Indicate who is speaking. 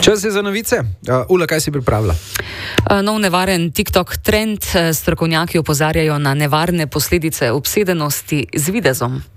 Speaker 1: Čas je za novice. Ula, kaj si pripravila?
Speaker 2: Nov nevaren TikTok trend. Strokovnjaki opozarjajo na nevarne posledice obsedenosti z videzom.